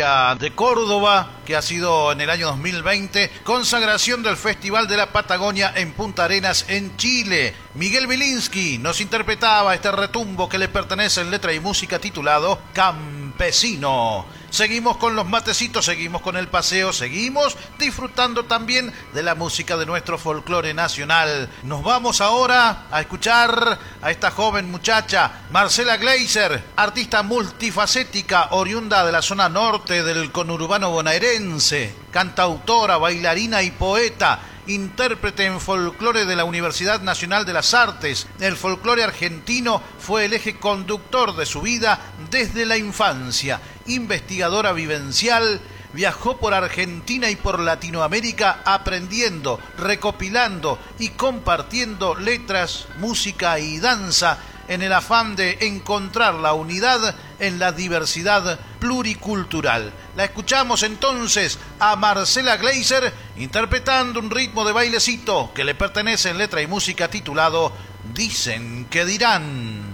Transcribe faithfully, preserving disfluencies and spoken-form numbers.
provincia de Córdoba, que ha sido en el año dos mil veinte consagración del Festival de la Patagonia en Punta Arenas, en Chile. Miguel Bilinski nos interpretaba este retumbo que le pertenece en letra y música titulado Campesino. Seguimos con los matecitos, seguimos con el paseo, seguimos disfrutando también de la música de nuestro folclore nacional. Nos vamos ahora a escuchar a esta joven muchacha, Marcela Gleiser, artista multifacética, oriunda de la zona norte del conurbano bonaerense, cantautora, bailarina y poeta, intérprete en folclore de la Universidad Nacional de las Artes. El folclore argentino fue el eje conductor de su vida desde la infancia. Investigadora vivencial, viajó por Argentina y por Latinoamérica aprendiendo, recopilando y compartiendo letras, música y danza en el afán de encontrar la unidad en la diversidad pluricultural. La escuchamos entonces a Marcela Gleiser interpretando un ritmo de bailecito que le pertenece en letra y música titulado Dicen que dirán.